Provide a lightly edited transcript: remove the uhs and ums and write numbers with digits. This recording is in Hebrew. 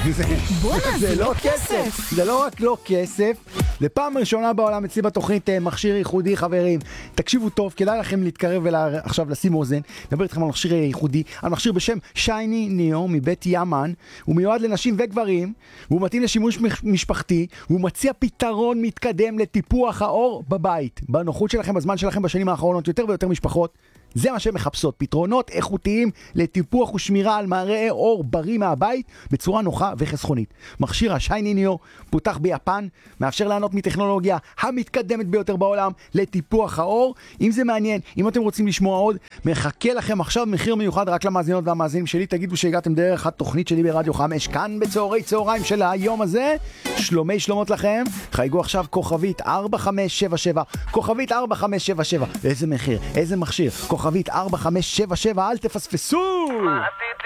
זה לא כסף. זה לא רק לא כסף. זה פעם ראשונה בעולם אצלי בתוכנית מכשיר ייחודי, חברים. תקשיבו טוב, כדאי לכם להתקרב עכשיו לשים אוזן. נדבר איתכם על מכשיר ייחודי, על מכשיר בשם שייני ניאו מבית יאמן. הוא מיועד לנשים וגברים, והוא מתאים לשימוש משפחתי, והוא מציע פתרון מתקדם לטיפוח האור בבית. בנוחות שלכם, בזמן שלכם בשנים האחרונות, יותר ויותר משפחות זה מה שהן מחפשות, פתרונות איכותיים לטיפוח ושמירה על מראה אור בריא מהבית בצורה נוחה וחסכונית. מכשיר השייני ניאו פותח ביפן, מאפשר לענות מטכנולוגיה המתקדמת ביותר בעולם לטיפוח האור. אם זה מעניין, אם אתם רוצים לשמוע עוד, מחכה לכם עכשיו מחיר מיוחד רק למאזינות והמאזינים שלי. תגידו שהגעתם דרך התוכנית שלי ברדיו 5 כאן בצהרי צהריים של היום הזה. שלומי שלומות לכם, חייגו עכשיו כוכבית 4577, כוכבית 4577. איזה מחיר, איזה מכשיר, כוכבית 4577, אל תפספסו. מה עשית